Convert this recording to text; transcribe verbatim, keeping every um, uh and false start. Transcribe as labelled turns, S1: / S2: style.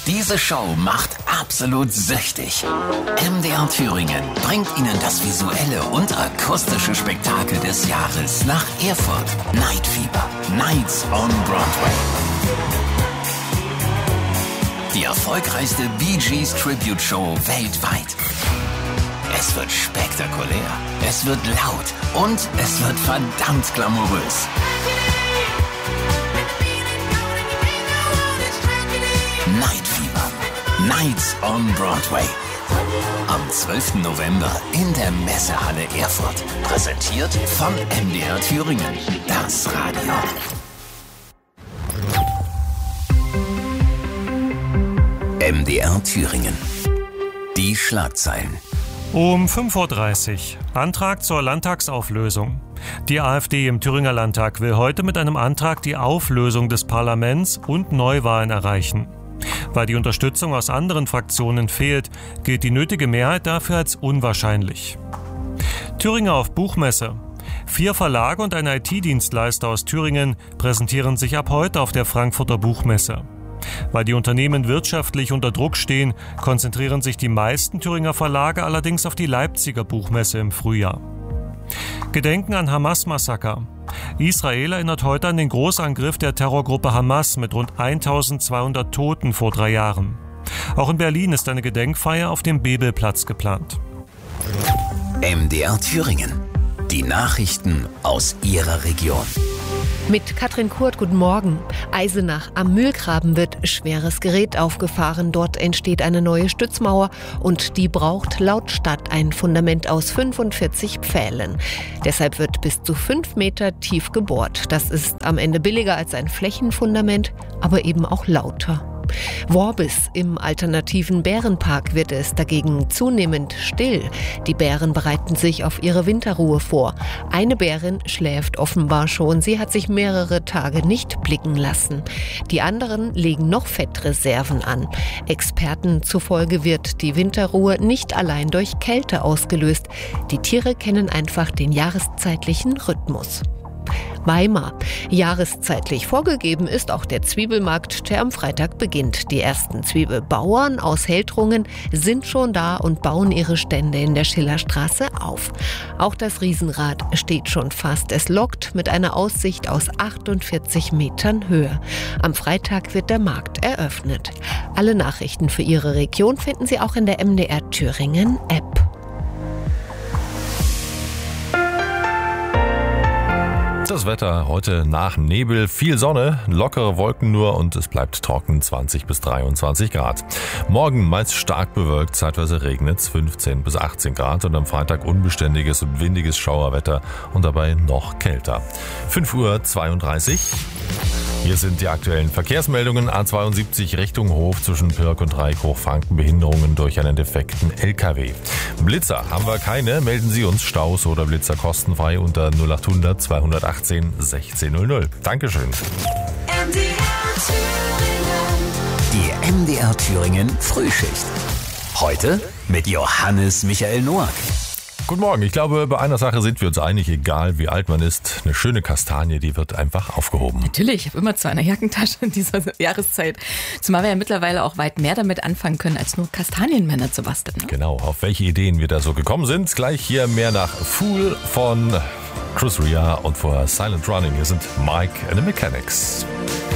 S1: Diese Show macht absolut süchtig. M D R Thüringen bringt Ihnen das visuelle und akustische Spektakel des Jahres nach Erfurt. Night Fever. Nights on Broadway. Die erfolgreichste Bee Gees Tribute Show weltweit. Es wird spektakulär, es wird laut und es wird verdammt glamourös. Night Fever. Nights on Broadway. Am zwölften November in der Messehalle Erfurt. Präsentiert von M D R Thüringen. Das Radio. M D R Thüringen. Die Schlagzeilen.
S2: Um fünf Uhr dreißig. Antrag zur Landtagsauflösung. Die AfD im Thüringer Landtag will heute mit einem Antrag die Auflösung des Parlaments und Neuwahlen erreichen. Weil die Unterstützung aus anderen Fraktionen fehlt, gilt die nötige Mehrheit dafür als unwahrscheinlich. Thüringer auf Buchmesse. Vier Verlage und ein I T-Dienstleister aus Thüringen präsentieren sich ab heute auf der Frankfurter Buchmesse. Weil die Unternehmen wirtschaftlich unter Druck stehen, konzentrieren sich die meisten Thüringer Verlage allerdings auf die Leipziger Buchmesse im Frühjahr. Gedenken an Hamas-Massaker. Israel erinnert heute an den Großangriff der Terrorgruppe Hamas mit rund eintausendzweihundert Toten vor drei Jahren. Auch in Berlin ist eine Gedenkfeier auf dem Bebelplatz geplant.
S1: M D R Thüringen. Die Nachrichten aus Ihrer Region.
S3: Mit Katrin Kurt, guten Morgen. Eisenach am Mühlgraben wird schweres Gerät aufgefahren. Dort entsteht eine neue Stützmauer und die braucht laut Stadt ein Fundament aus fünfundvierzig Pfählen. Deshalb wird bis zu fünf Meter tief gebohrt. Das ist am Ende billiger als ein Flächenfundament, aber eben auch lauter. Worbis im alternativen Bärenpark wird es dagegen zunehmend still. Die Bären bereiten sich auf ihre Winterruhe vor. Eine Bärin schläft offenbar schon. Sie hat sich mehrere Tage nicht blicken lassen. Die anderen legen noch Fettreserven an. Experten zufolge wird die Winterruhe nicht allein durch Kälte ausgelöst. Die Tiere kennen einfach den jahreszeitlichen Rhythmus. Weimar. Jahreszeitlich vorgegeben ist auch der Zwiebelmarkt, der am Freitag beginnt. Die ersten Zwiebelbauern aus Heldrungen sind schon da und bauen ihre Stände in der Schillerstraße auf. Auch das Riesenrad steht schon fast. Es lockt mit einer Aussicht aus achtundvierzig Metern Höhe. Am Freitag wird der Markt eröffnet. Alle Nachrichten für Ihre Region finden Sie auch in der M D R Thüringen App.
S4: Das Wetter heute nach Nebel, viel Sonne, lockere Wolken nur und es bleibt trocken, zwanzig bis dreiundzwanzig Grad. Morgen meist stark bewölkt, zeitweise regnet es, fünfzehn bis achtzehn Grad und am Freitag unbeständiges und windiges Schauerwetter und dabei noch kälter. fünf Uhr zweiunddreißig. Hier sind die aktuellen Verkehrsmeldungen. A zweiundsiebzig Richtung Hof zwischen Pirk und Reikhoch-Franken, Behinderungen durch einen defekten L K W. Blitzer haben wir keine, melden Sie uns Staus oder Blitzer kostenfrei unter null acht hundert zweihundertachtzehn sechzehn null null. Dankeschön.
S1: Die M D R Thüringen Frühschicht. Heute mit Johannes Michael Noack.
S4: Guten Morgen. Ich glaube, bei einer Sache sind wir uns einig, egal wie alt man ist. Eine schöne Kastanie, die wird einfach aufgehoben.
S5: Natürlich, ich habe immer zu einer Jackentasche in dieser Jahreszeit. Zumal wir ja mittlerweile auch weit mehr damit anfangen können, als nur Kastanienmänner zu basteln. Ne?
S4: Genau, auf welche Ideen wir da so gekommen sind. Gleich hier mehr nach Fool von Chris Rea und vorher Silent Running. Hier sind Mike and the Mechanics.